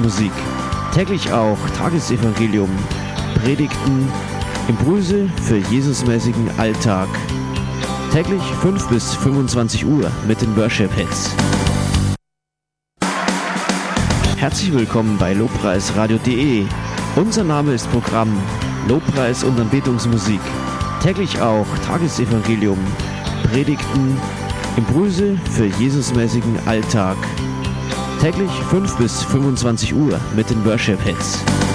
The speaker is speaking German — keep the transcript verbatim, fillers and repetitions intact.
Anbetungsmusik. Täglich auch Tagesevangelium, Predigten, Impulse für Jesusmäßigen Alltag. Täglich fünf bis fünfundzwanzig Uhr mit den Worship Hits. Herzlich willkommen bei lobpreisradio punkt de. Unser Name ist Programm Lobpreis und Anbetungsmusik. Täglich auch Tagesevangelium, Predigten, Impulse für Jesusmäßigen Alltag. Täglich fünf bis fünfundzwanzig Uhr mit den Worship Hits.